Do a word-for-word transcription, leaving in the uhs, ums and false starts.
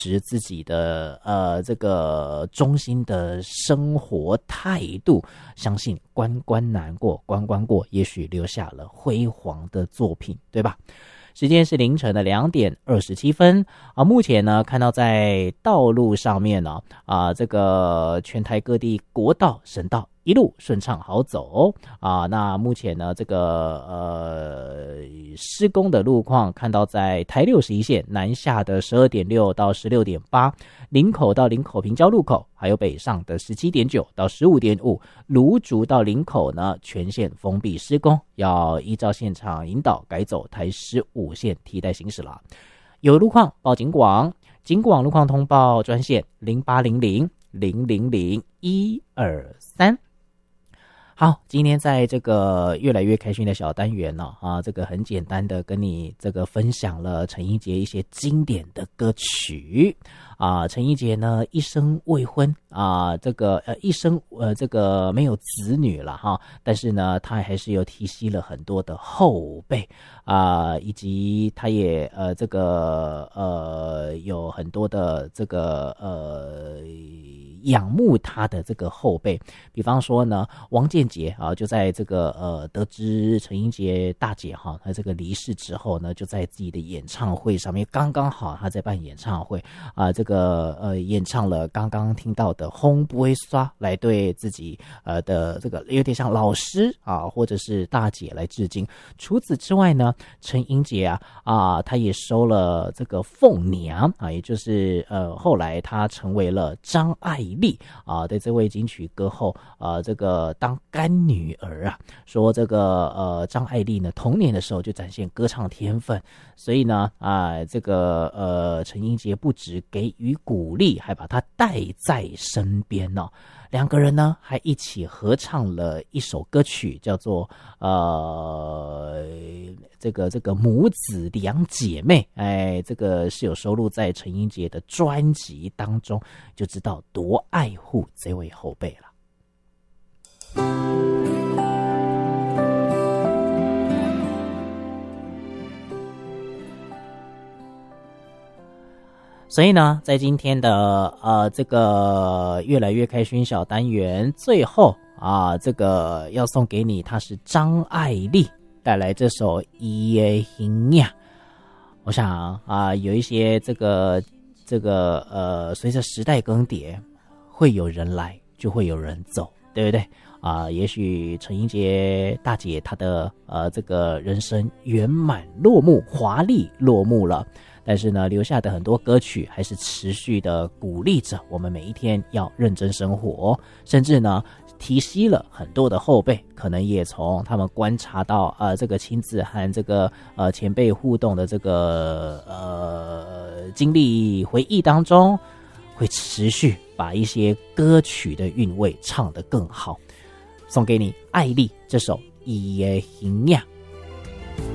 持自己的呃这个中心的生活态度，相信关关难过关关过，也许留下了辉煌的作品，对吧？时间是凌晨的两点二十七分啊。目前呢，看到在道路上面呢啊，这个全台各地国道、省道一路顺畅好走啊。那目前呢，这个呃施工的路况，看到在台六十一线南下的十二点六到十六点八，林口到林口平交路口，还有北上的十七点九到十五点五，芦竹到林口呢全线封闭施工，要依照现场引导改走台十五线替代行驶了。有路况报警广，警广路况通报专线零八零零零零零一二三。好，今天在这个越来越开心的小单元呢、哦、啊，这个很简单的跟你这个分享了陈英杰一些经典的歌曲啊。陈英杰呢一生未婚啊，这个呃一生呃这个没有子女了哈，但是呢他还是有提携了很多的后辈啊，以及他也呃这个呃有很多的这个呃仰慕他的这个后辈，比方说呢王建杰啊，就在这个呃得知陈英杰大姐哈她这个离世之后呢，就在自己的演唱会上面，刚刚好她在办演唱会啊，这个呃演唱了刚刚听到的《轰不会刷》，来对自己呃的这个有点像老师啊或者是大姐来致敬。除此之外呢，陈英杰啊啊她也收了这个凤娘啊，也就是呃后来她成为了张爱丽啊的这位金曲歌后啊，这个当干女儿啊，说这个呃张爱丽呢童年的时候就展现歌唱天分，所以呢啊这个呃陈英杰不只给予鼓励，还把她带在身边呢、哦。两个人呢还一起合唱了一首歌曲，叫做呃这个这个母子两姐妹，哎，这个是有收录在陈英杰的专辑当中，就知道多爱护这位后辈了。所以呢，在今天的呃这个越来越开心小单元最后啊，这个要送给你，它是张爱丽带来这首《伊的形呀》。我想啊，有一些这个这个呃，随着时代更迭，会有人来，就会有人走，对不对？啊，也许陈英杰大姐她的呃这个人生圆满落幕，华丽落幕了。但是呢，留下的很多歌曲还是持续的鼓励着我们每一天要认真生活，甚至呢提携了很多的后辈，可能也从他们观察到呃这个亲自和这个呃前辈互动的这个呃经历回忆当中，会持续把一些歌曲的韵味唱得更好。送给你艾丽这首《伊的形呀》。